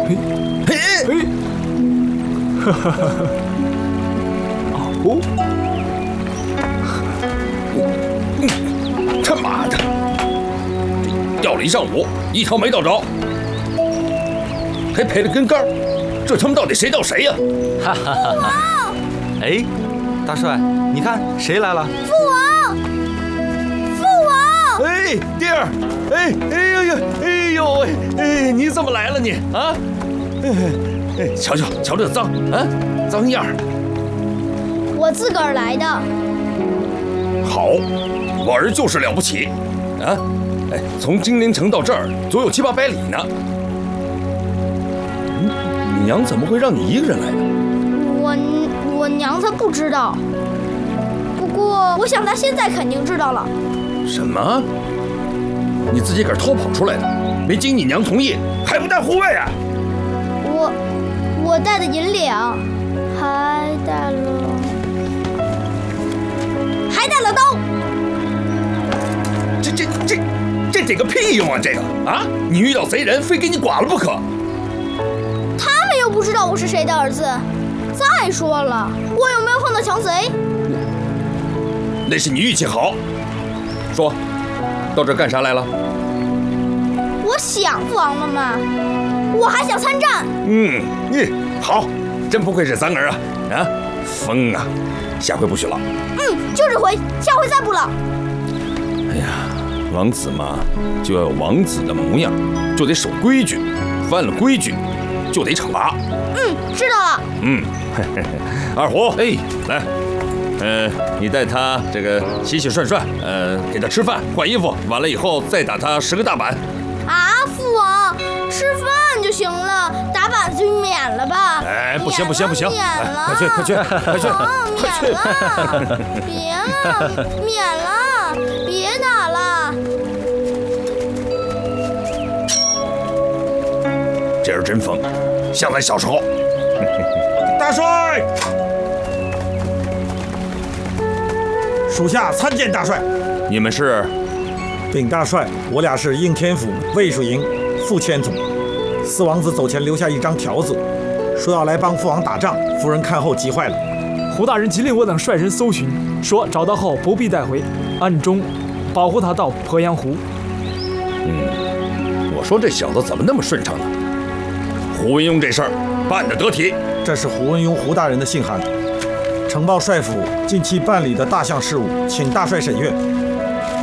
嘿，哈哈哈！哦， 他妈的，钓了一上午，一条没钓着，还赔了根杆，这他妈到底谁钓谁呀？ 哈哈哈哈！哎，大帅，你看谁来了？ 父王，父王！ 哎，弟儿，哎，你怎么来了你啊？瞧这脏啊，脏样儿。 我自个儿来的。 好，我儿就是了不起啊！哎，从金陵城到这儿足有7、800里呢。你娘怎么会让你一个人来的？ 我娘她不知道，不过我想她现在肯定知道了。 什么？你自己个儿偷跑出来的，没经你娘同意，还不带护卫啊？ 我带的银两，还带了刀。 这得个屁用啊！这个啊，你遇到贼人，非给你剐了不可。 他们又不知道我是谁的儿子。再说了，我有没有碰到强贼？ 那是你运气好。说，到这干啥来了？ 我想父王妈妈，我还想参战。 好，真不愧是咱儿啊！啊，疯啊！下回不许了。 就这回，下回再不了。 哎呀，王子嘛，就要有王子的模样，就得守规矩，犯了规矩就得惩罚。 知道了。 二虎，哎，来，你带他这个洗洗涮涮，给他吃饭换衣服，完了以后再打他10个大板。 啊，父王，吃饭就行了，打板子就免了吧。 哎，不行， 免了， 快去！ 免了，别了，免了，别打了。 这人真疯，像咱小时候。 大帅，属下参见大帅。 你们是？ 禀大帅，我俩是应天府卫戍营副千总。四王子走前留下一张条子，说要来帮父王打仗，夫人看后急坏了。 胡大人急令我等率人搜寻，说找到后不必带回，暗中保护他到鄱阳湖。 我说这小子怎么那么顺畅呢？胡文庸这事儿办得得体。 这是胡文庸胡大人的信函，呈报帅府近期办理的大项事务，请大帅审阅。